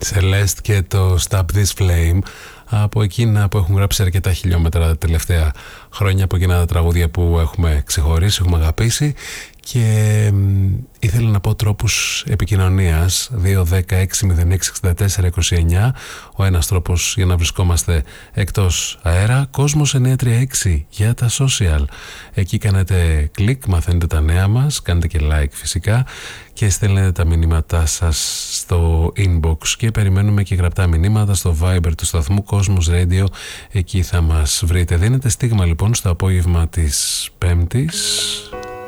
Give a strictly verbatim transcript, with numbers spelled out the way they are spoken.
Celeste και το Stop This Flame, από εκείνα που έχουν γράψει αρκετά χιλιόμετρα τα τελευταία χρόνια, από εκείνα τα τραγούδια που έχουμε ξεχωρίσει, έχουμε αγαπήσει. Και ήθελα να πω τρόπους επικοινωνίας. Δύο δέκα έξι μηδέν έξι εξήντα τέσσερα είκοσι εννιά ο ένας τρόπος για να βρισκόμαστε εκτός αέρα. Κόσμος εννιά τρία έξι για τα social. Εκεί κάνετε κλικ, μαθαίνετε τα νέα μας, κάνετε και like φυσικά και στέλνετε τα μηνύματά σας στο inbox και περιμένουμε και γραπτά μηνύματα στο Viber του σταθμού Κόσμος Radio. Εκεί θα μας βρείτε. Δίνετε στίγμα λοιπόν στο απόγευμα της Πέμπτης.